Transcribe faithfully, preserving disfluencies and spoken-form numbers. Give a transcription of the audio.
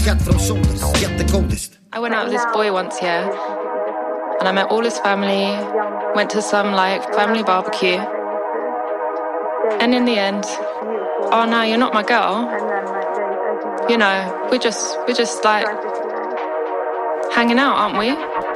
I went out with this boy once, yeah, and I met all his family, went to some like family barbecue, and in the end, oh no, you're not my girl. You know, we're just we're just like hanging out, aren't we?